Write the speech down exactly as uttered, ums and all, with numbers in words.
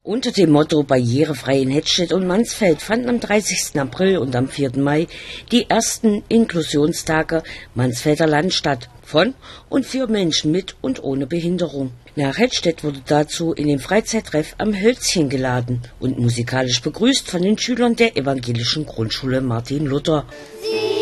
Unter dem Motto Barrierefrei in Hettstedt und Mansfeld fanden am dreißigsten April und am vierten Mai die ersten Inklusionstage Mansfelder Land statt, von und für Menschen mit und ohne Behinderung. Nach Hettstedt wurde dazu in den Freizeittreff am Hölzchen geladen und musikalisch begrüßt von den Schülern der evangelischen Grundschule Martin Luther.